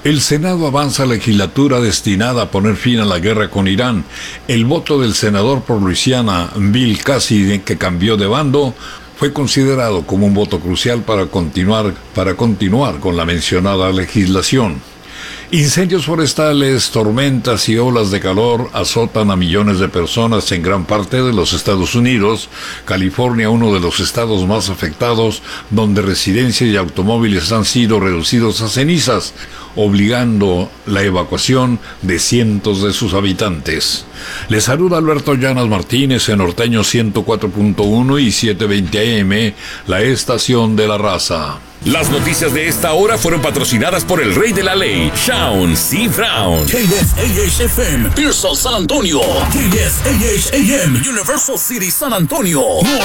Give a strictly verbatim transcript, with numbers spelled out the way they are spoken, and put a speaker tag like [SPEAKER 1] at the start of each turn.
[SPEAKER 1] El Senado avanza legislatura destinada a poner fin a la guerra con Irán. El voto del senador por Luisiana, Bill Cassidy, que cambió de bando, fue considerado como un voto crucial para continuar, para continuar con la mencionada legislación. Incendios forestales, tormentas y olas de calor azotan a millones de personas en gran parte de los Estados Unidos. California, uno de los estados más afectados, donde residencias y automóviles han sido reducidos a cenizas, obligando la evacuación de cientos de sus habitantes. Les saluda Alberto Llanas Martínez en Norteño ciento cuatro punto uno y setecientos veinte A M, la estación de la raza.
[SPEAKER 2] Las noticias de esta hora fueron patrocinadas por el rey de la ley, Shawn C. Brown.
[SPEAKER 3] K S A H F M, Pearsall, San Antonio. K S A H A M, Universal City, San Antonio.